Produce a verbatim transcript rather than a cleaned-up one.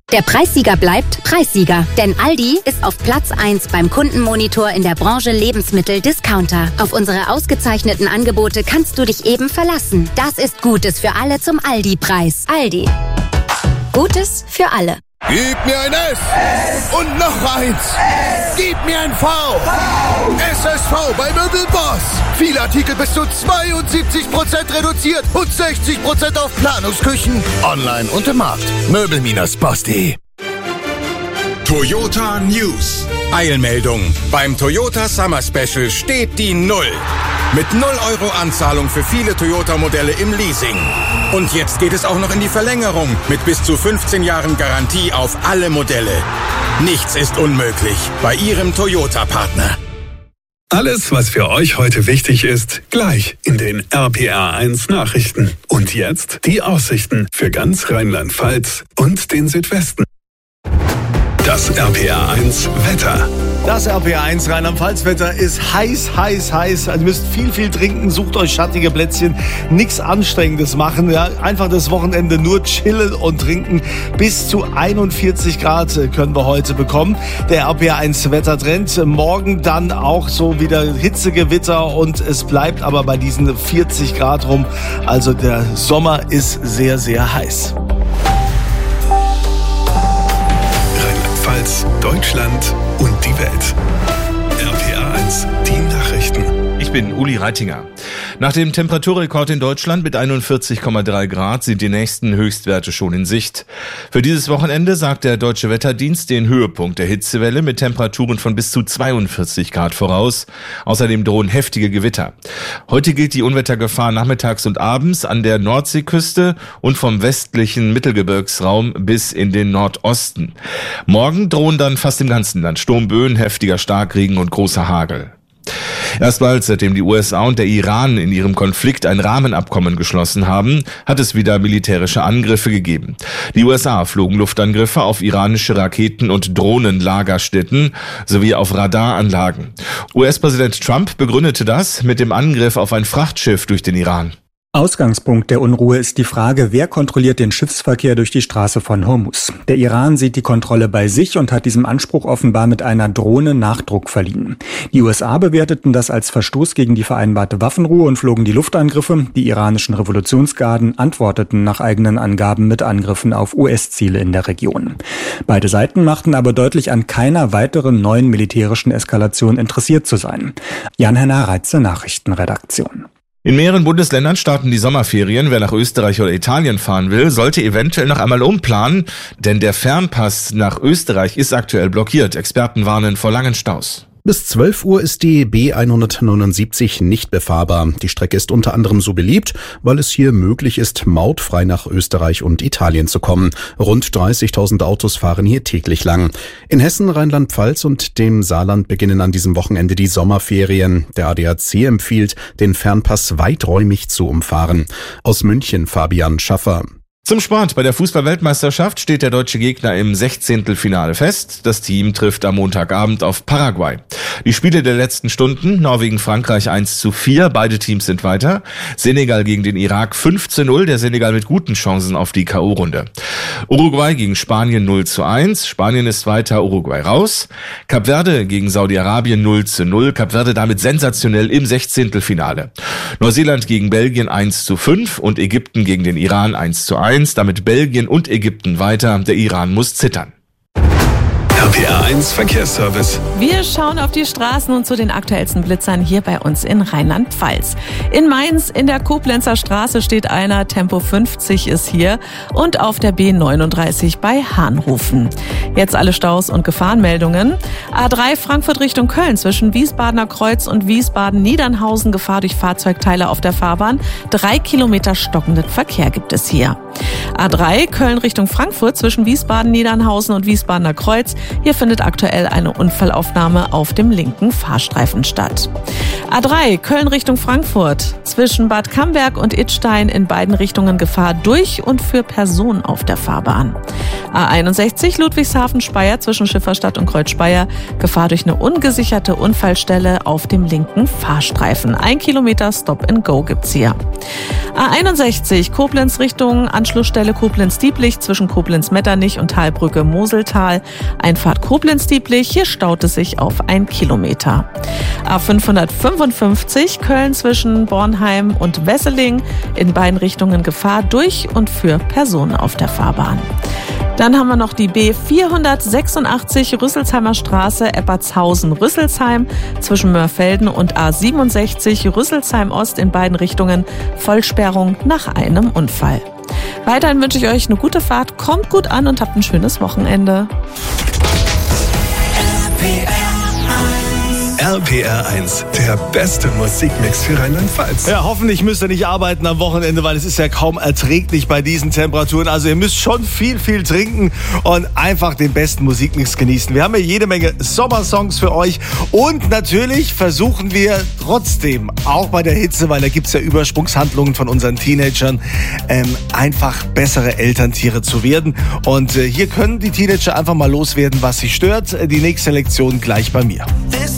Der Preissieger bleibt Preissieger, denn Aldi ist auf Platz eins beim Kundenmonitor in der Branche Lebensmittel-Discounter. Auf unsere ausgezeichneten Angebote kannst du dich eben verlassen. Das ist Gutes für alle zum Aldi-Preis. Aldi. Gutes für alle. Gib mir ein S, S. Und noch eins. S. Gib mir ein V. V. S S V bei Möbelboss. Viele Artikel bis zu zweiundsiebzig Prozent reduziert und sechzig Prozent auf Planungsküchen. Online und im Markt. Möbel Boss punkt de. Toyota News. Eilmeldung. Beim Toyota Summer Special steht die Null. Mit null Euro Anzahlung für viele Toyota-Modelle im Leasing. Und jetzt geht es auch noch in die Verlängerung mit bis zu fünfzehn Jahren Garantie auf alle Modelle. Nichts ist unmöglich bei Ihrem Toyota-Partner. Alles, was für euch heute wichtig ist, gleich in den R P R eins Nachrichten. Und jetzt die Aussichten für ganz Rheinland-Pfalz und den Südwesten. Das R P R eins Wetter. Das R P R eins Rheinland-Pfalz-Wetter ist heiß, heiß, heiß. Also ihr müsst viel, viel trinken, sucht euch schattige Plätzchen, nichts Anstrengendes machen. Ja, einfach das Wochenende nur chillen und trinken. Bis zu einundvierzig Grad können wir heute bekommen. Der R P R eins Wettertrend. Morgen dann auch so wieder Hitzegewitter und es bleibt aber bei diesen vierzig Grad rum. Also der Sommer ist sehr, sehr heiß. Deutschland und die Welt. R P R eins, die Nachrichten. Ich bin Uli Reitinger. Nach dem Temperaturrekord in Deutschland mit einundvierzig Komma drei Grad sind die nächsten Höchstwerte schon in Sicht. Für dieses Wochenende sagt der Deutsche Wetterdienst den Höhepunkt der Hitzewelle mit Temperaturen von bis zu zweiundvierzig Grad voraus. Außerdem drohen heftige Gewitter. Heute gilt die Unwettergefahr nachmittags und abends an der Nordseeküste und vom westlichen Mittelgebirgsraum bis in den Nordosten. Morgen drohen dann fast im ganzen Land Sturmböen, heftiger Starkregen und großer Hagel. Erstmals, seitdem die U S A und der Iran in ihrem Konflikt ein Rahmenabkommen geschlossen haben, hat es wieder militärische Angriffe gegeben. Die U S A flogen Luftangriffe auf iranische Raketen- und Drohnenlagerstätten sowie auf Radaranlagen. U S-Präsident Trump begründete das mit dem Angriff auf ein Frachtschiff durch den Iran. Ausgangspunkt der Unruhe ist die Frage, wer kontrolliert den Schiffsverkehr durch die Straße von Hormuz. Der Iran sieht die Kontrolle bei sich und hat diesem Anspruch offenbar mit einer Drohne Nachdruck verliehen. Die U S A bewerteten das als Verstoß gegen die vereinbarte Waffenruhe und flogen die Luftangriffe. Die iranischen Revolutionsgarden antworteten nach eigenen Angaben mit Angriffen auf U S-Ziele in der Region. Beide Seiten machten aber deutlich, an keiner weiteren neuen militärischen Eskalation interessiert zu sein. Jan-Henner Reitze, Nachrichtenredaktion. In mehreren Bundesländern starten die Sommerferien. Wer nach Österreich oder Italien fahren will, sollte eventuell noch einmal umplanen, denn der Fernpass nach Österreich ist aktuell blockiert. Experten warnen vor langen Staus. Bis zwölf Uhr ist die B hundertneunundsiebzig nicht befahrbar. Die Strecke ist unter anderem so beliebt, weil es hier möglich ist, mautfrei nach Österreich und Italien zu kommen. Rund dreißigtausend Autos fahren hier täglich lang. In Hessen, Rheinland-Pfalz und dem Saarland beginnen an diesem Wochenende die Sommerferien. Der A D A C empfiehlt, den Fernpass weiträumig zu umfahren. Aus München Fabian Schaffer. Zum Sport. Bei der Fußball-Weltmeisterschaft steht der deutsche Gegner im Sechzehntelfinale fest. Das Team trifft am Montagabend auf Paraguay. Die Spiele der letzten Stunden: Norwegen-Frankreich eins zu vier. Beide Teams sind weiter. Senegal gegen den Irak fünf zu null. Der Senegal mit guten Chancen auf die K O-Runde. Uruguay gegen Spanien null zu eins. Spanien ist weiter, Uruguay raus. Kap Verde gegen Saudi-Arabien null zu null. Kap Verde damit sensationell im Sechzehntelfinale. Neuseeland gegen Belgien eins zu fünf und Ägypten gegen den Iran eins zu eins. Damit Belgien und Ägypten weiter. Der Iran muss zittern. R P R eins Verkehrsservice. Wir schauen auf die Straßen und zu den aktuellsten Blitzern hier bei uns in Rheinland-Pfalz. In Mainz in der Koblenzer Straße steht einer, Tempo fünfzig ist hier, und auf der B neununddreißig bei Hahnhofen. Jetzt alle Staus und Gefahrenmeldungen. A drei Frankfurt Richtung Köln zwischen Wiesbadener Kreuz und Wiesbaden-Niedernhausen, Gefahr durch Fahrzeugteile auf der Fahrbahn. Drei Kilometer stockenden Verkehr gibt es hier. A drei Köln Richtung Frankfurt zwischen Wiesbaden-Niedernhausen und Wiesbadener Kreuz. Hier findet aktuell eine Unfallaufnahme auf dem linken Fahrstreifen statt. A drei Köln Richtung Frankfurt zwischen Bad Camberg und Idstein in beiden Richtungen Gefahr durch und für Personen auf der Fahrbahn. A einundsechzig Ludwigshafen-Speyer zwischen Schifferstadt und Kreuzspeyer. Gefahr durch eine ungesicherte Unfallstelle auf dem linken Fahrstreifen. Ein Kilometer Stop-and-Go gibt's hier. A einundsechzig Koblenz Richtung Anschlussstelle Koblenz-Dieblich zwischen Koblenz-Metternich und Talbrücke-Moseltal. Einfahrt Koblenz-Dieblich, hier staut es sich auf ein Kilometer. A fünfhundertfünfundfünfzig Köln zwischen Bornheim und Wesseling. In beiden Richtungen Gefahr durch und für Personen auf der Fahrbahn. Dann haben wir noch die B vierhundertsechsundachtzig Rüsselsheimer Straße, Eppertshausen-Rüsselsheim zwischen Mörfelden und A siebenundsechzig Rüsselsheim-Ost in beiden Richtungen Vollsperrung nach einem Unfall. Weiterhin wünsche ich euch eine gute Fahrt, kommt gut an und habt ein schönes Wochenende. R P R eins, der beste Musikmix für Rheinland-Pfalz. Ja, hoffentlich müsst ihr nicht arbeiten am Wochenende, weil es ist ja kaum erträglich bei diesen Temperaturen. Also ihr müsst schon viel, viel trinken und einfach den besten Musikmix genießen. Wir haben ja jede Menge Sommersongs für euch und natürlich versuchen wir trotzdem, auch bei der Hitze, weil da gibt's ja Übersprungshandlungen von unseren Teenagern, ähm, einfach bessere Elterntiere zu werden. Und äh, hier können die Teenager einfach mal loswerden, was sie stört. Die nächste Lektion gleich bei mir.